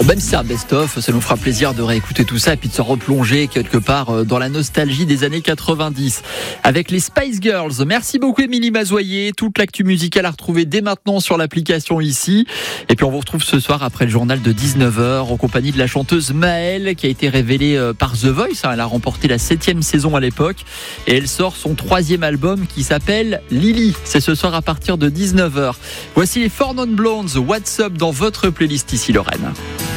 Même si c'est un best-of, ça nous fera plaisir de réécouter tout ça et puis de se replonger quelque part dans la nostalgie des années 90 avec les Spice Girls. Merci beaucoup Émilie Mazoyer. Toute l'actu musicale à retrouver dès maintenant sur l'application ici. Et puis on vous retrouve ce soir après le journal de 19h en compagnie de la chanteuse Maëlle qui a été révélée par The Voice. Elle a remporté la 7e saison à l'époque et elle sort son 3e album qui s'appelle Lily. C'est ce soir à partir de 19h. Voici les Four Non Blondes, What's Up dans votre playlist ici Lorraine.